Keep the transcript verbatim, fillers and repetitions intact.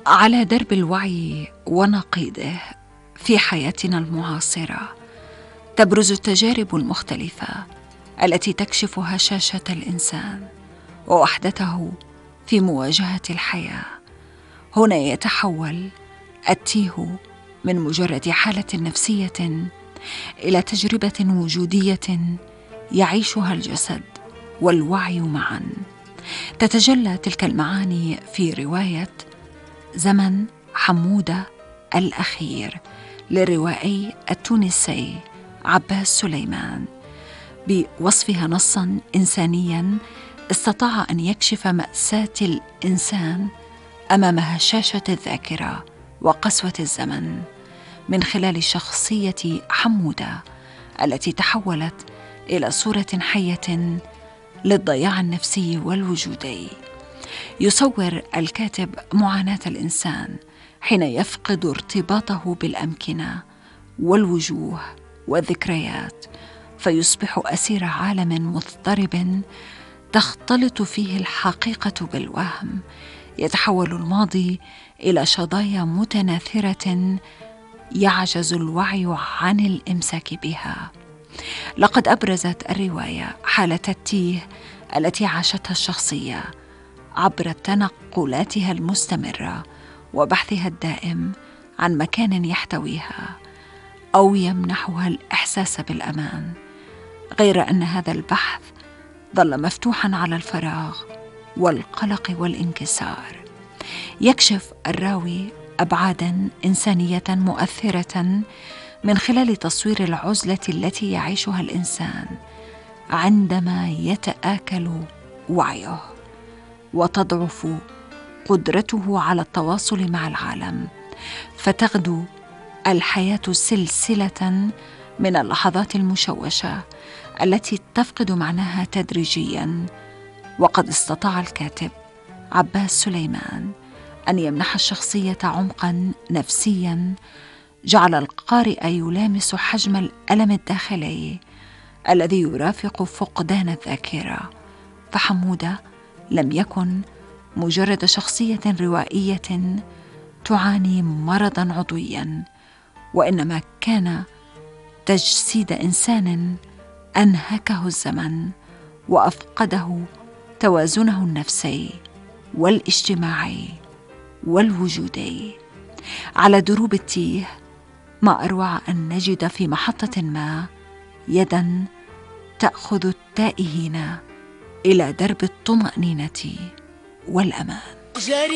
على درب الوعي ونقيضه في حياتنا المعاصرة تبرز التجارب المختلفة التي تكشف هشاشة الإنسان ووحدته في مواجهة الحياة. هنا يتحول التيه من مجرد حالة نفسية إلى تجربة وجودية يعيشها الجسد والوعي معا. تتجلى تلك المعاني في رواية زمن حمودة الأخير للروائي التونسي عباس سليمان، بوصفها نصاً إنسانياً استطاع أن يكشف مأساة الإنسان أمام هشاشة الذاكرة وقسوة الزمن من خلال شخصية حمودة التي تحولت إلى صورة حية للضياع النفسي والوجودي. يصور الكاتب معاناة الإنسان حين يفقد ارتباطه بالأمكنة والوجوه والذكريات، فيصبح أسير عالم مضطرب تختلط فيه الحقيقة بالوهم. يتحول الماضي إلى شظايا متناثرة يعجز الوعي عن الإمساك بها. لقد أبرزت الرواية حالة التيه التي عاشتها الشخصية عبر تنقلاتها المستمرة وبحثها الدائم عن مكان يحتويها أو يمنحها الإحساس بالأمان، غير أن هذا البحث ظل مفتوحاً على الفراغ والقلق والانكسار. يكشف الراوي أبعاداً إنسانية مؤثرة من خلال تصوير العزلة التي يعيشها الإنسان عندما يتآكل وعيه وتضعف قدرته على التواصل مع العالم، فتغدو الحياة سلسلة من اللحظات المشوشة التي تفقد معناها تدريجيا. وقد استطاع الكاتب عباس سليمان أن يمنح الشخصية عمقا نفسيا جعل القارئ يلامس حجم الألم الداخلي الذي يرافق فقدان الذاكرة. فحمودة لم يكن مجرد شخصية روائية تعاني مرضا عضويا، وإنما كان تجسيد إنسان أنهكه الزمن وأفقده توازنه النفسي والاجتماعي والوجودي. على دروب التيه ما أروع أن نجد في محطة ما يدا تأخذ التائهين إلى درب الطمأنينة والأمان.